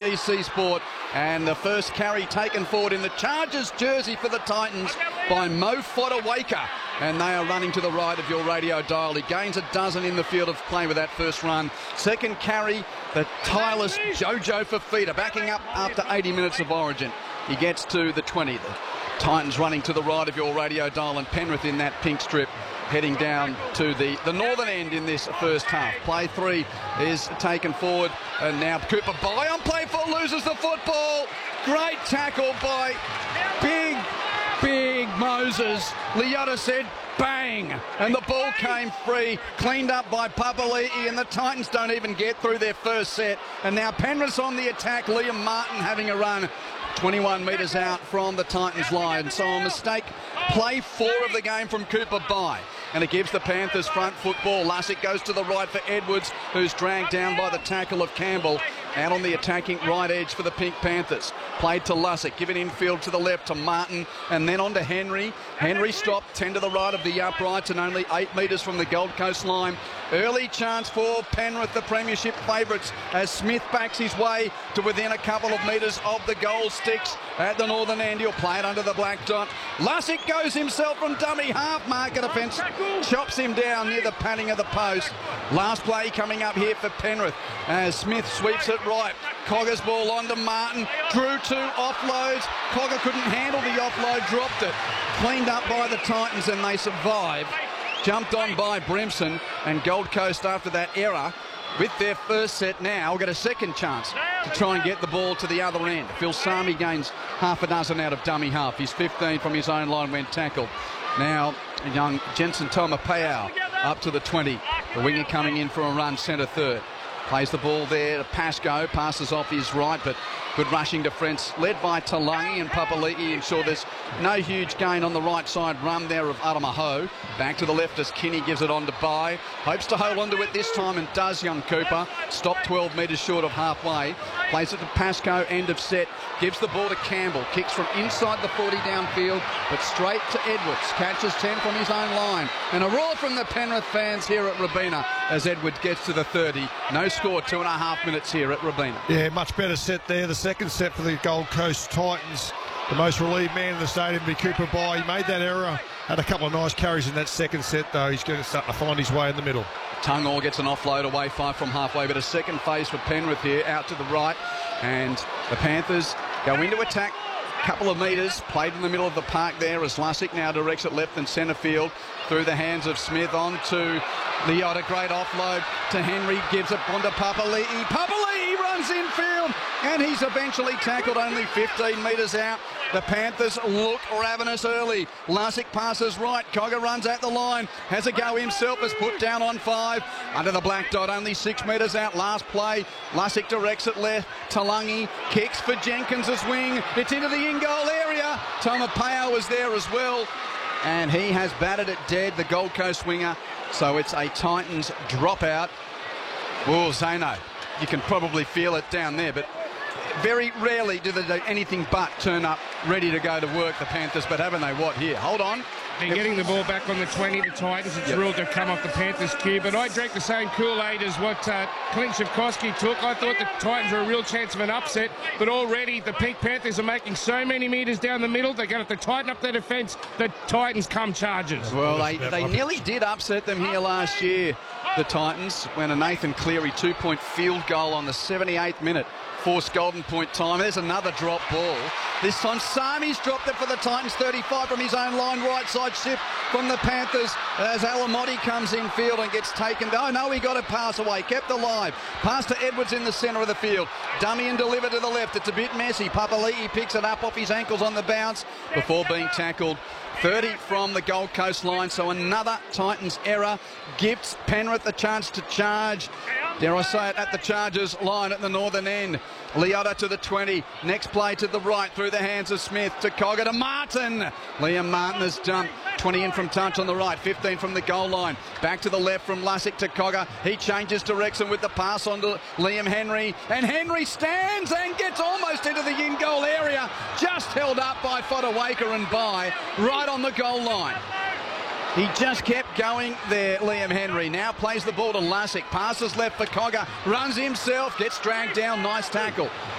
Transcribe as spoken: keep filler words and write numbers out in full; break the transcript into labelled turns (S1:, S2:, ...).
S1: A C Sport. And the first carry taken forward in the Chargers jersey for the Titans by Mo Fodawaker. And they are running to the right of your radio dial. He gains a dozen in the field of play with that first run. Second carry, the tireless Jojo Fifita backing up after eighty minutes of origin. He gets to the twenty. The Titans running to the right of your radio dial, and Penrith in that pink strip heading down to the, the northern end in this first half. Play three is taken forward, and now Cooper Bye on play four loses the football. Great tackle by big, big Moses. Leota said bang, and the ball came free, cleaned up by Papali'i, and the Titans don't even get through their first set. And now Penrith's on the attack. Liam Martin having a run twenty-one metres out from the Titans line. So a mistake. Play four of the game from Cooper Bye. And it gives the Panthers front football. Lussick goes to the right for Edwards, who's dragged down by the tackle of Campbell. Out on the attacking right edge for the Pink Panthers. Played to Lussick, given infield to the left to Martin, and then on to Henry. Henry stopped, ten to the right of the uprights and only eight metres from the Gold Coast line. Early chance for Penrith, the premiership favourites, as Smith backs his way to within a couple of metres of the goal sticks at the northern end. He'll play it under the black dot. Lussick goes himself from dummy half marker defence, chops him down near the padding of the post. Last play coming up here for Penrith as Smith sweeps it right. Cogger's ball on to Martin. Drew two offloads. Cogger couldn't handle the offload, dropped it. Cleaned up by the Titans and they survive. Jumped on by Brimson, and Gold Coast after that error with their first set now get a second chance to try and get the ball to the other end. Phil Sami gains half a dozen out of dummy half. He's fifteen from his own line when tackled. Now young Jensen Tomapeo up to the twenty. The winger coming in for a run centre third. Plays the ball there to Pascoe, passes off his right, but good rushing defence led by Talangi, and Papali'i ensure there's no huge gain on the right side run there of Aramaho. Back to the left as Kinney gives it on to Bye. Hopes to hold on to it this time and does young Cooper. Stopped twelve metres short of halfway. Plays it to Pascoe, end of set. Gives the ball to Campbell. Kicks from inside the forty downfield, but straight to Edwards. Catches ten from his own line. And a roar from the Penrith fans here at Robina as Edwards gets to the thirty. No score, two and a half minutes here at Robina.
S2: Yeah, much better set there. The second set for the Gold Coast Titans. The most relieved man in the stadium be Cooper Bye. He made that error. Had a couple of nice carries in that second set, though. He's going to start to find his way in the middle.
S1: Tungall gets an offload away, five from halfway, but a second phase for Penrith here, out to the right. And the Panthers go into attack. Couple of metres, played in the middle of the park there as Lussick now directs it left and centre field through the hands of Smith on to Leota. Great offload to Henry, gives it on to Papali'i. Papali'i runs infield and he's eventually tackled only fifteen metres out. The Panthers look ravenous early. Lussick passes right. Cogger runs at the line. Has a go himself. Is put down on five. Under the black dot, only six metres out. Last play. Lussick directs it left. Talangi kicks for Jenkins' wing. It's into the in-goal area. Tomapeo is there as well. And he has batted it dead, the Gold Coast winger. So it's a Titans dropout. Oh, Zano, you can probably feel it down there, but very rarely do they do anything but turn up ready to go to work, the Panthers, but haven't they what here? Hold on.
S3: They're getting the ball back on the twenty, the Titans. It's
S1: yep.
S3: ruled to come off the Panthers' cue, but I drank the same Kool-Aid as what uh, Clint Shavkowski took. I thought the Titans were a real chance of an upset, but already the Pink Panthers are making so many metres down the middle. They're going to have to tighten up their defence. The Titans come Chargers.
S1: Well, they, they nearly did upset them here last year, the Titans, when a Nathan Cleary two-point field goal on the seventy-eighth minute forced Golden Point time. There's another drop ball. This time Sami's dropped it for the Titans, thirty-five from his own line, right side shift from the Panthers as Alamotti comes in field and gets taken. Oh no, he got a pass away, kept alive. Pass to Edwards in the centre of the field. Dummy and delivered to the left. It's a bit messy. Papali'i picks it up off his ankles on the bounce before being tackled. thirty from the Gold Coast line, so another Titans error gives Penrith a chance to charge. Dare I say it, at the Chargers line at the northern end. Leota to the twenty. Next play to the right through the hands of Smith to Cogger to Martin. Liam Martin has jumped. twenty in from touch on the right, fifteen from the goal line. Back to the left from Lussick to Cogger. He changes direction with the pass on to Liam Henry. And Henry stands and gets almost into the in-goal area. Just held up by Fodawaker and Bye right on the goal line. He just kept going there, Liam Henry. Now plays the ball to Lussick. Passes left for Cogger. Runs himself. Gets dragged down. Nice tackle